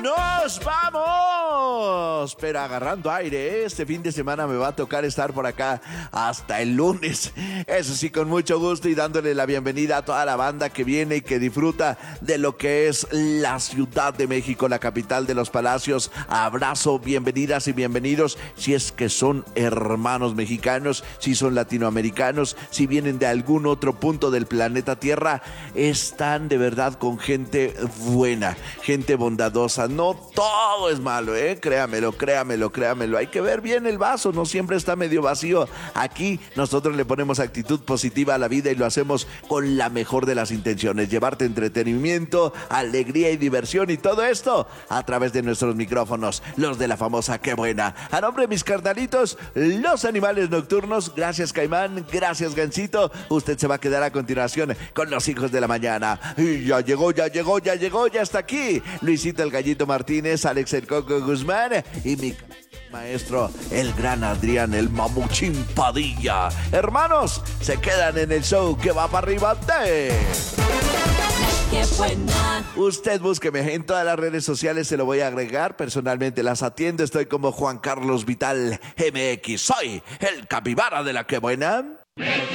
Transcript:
¡Nos vamos! Pero agarrando aire, este fin de semana me va a tocar estar por acá hasta el lunes. Eso sí, con mucho gusto y dándole la bienvenida a toda la banda que viene y que disfruta de lo que es la Ciudad de México, la capital de los palacios. Abrazo, bienvenidas y bienvenidos. Si es que son hermanos mexicanos, si son latinoamericanos, si vienen de algún otro punto del planeta Tierra, están de verdad con gente buena, gente bondadosa. No todo es malo, créamelo. Hay que ver bien el vaso, no siempre está medio vacío. Aquí nosotros le ponemos actitud positiva a la vida y lo hacemos con la mejor de las intenciones: llevarte entretenimiento, alegría y diversión, y todo esto a través de nuestros micrófonos, los de la famosa Qué Buena. A nombre de mis carnalitos, los animales nocturnos, gracias Caimán, gracias Gansito. Usted se va a quedar a continuación con los hijos de la mañana. Y ya llegó, ya está aquí Luisito el Gallito Martínez, Alex el Coco Guzmán y mi maestro, el gran Adrián, el Mamuchín Padilla. Hermanos, se quedan en el show que va para arriba de... Qué Buena. Usted búsqueme en todas las redes sociales, se lo voy a agregar. Personalmente las atiendo, estoy como Juan Carlos Vital MX. Soy el capibara de la Qué Buena.